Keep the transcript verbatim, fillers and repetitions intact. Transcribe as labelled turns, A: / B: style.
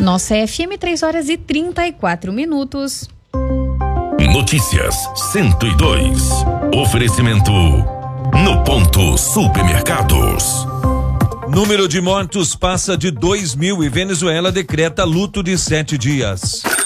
A: Nossa F M, três horas e trinta e quatro minutos.
B: Notícias cento e dois. Oferecimento No Ponto Supermercados.
C: Número de mortos passa de dois mil e Venezuela decreta luto de sete dias.